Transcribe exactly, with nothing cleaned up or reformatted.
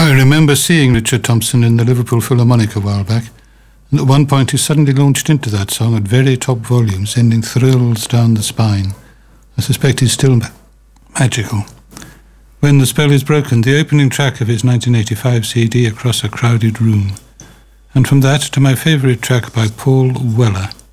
I remember seeing Richard Thompson in the Liverpool Philharmonic a while back, and at one point he suddenly launched into that song at very top volume, sending thrills down the spine. I suspect he's still ma- magical. When the Spell is Broken, the opening track of his nineteen eighty-five C D, Across a Crowded Room. And from that to my favourite track by Paul Weller,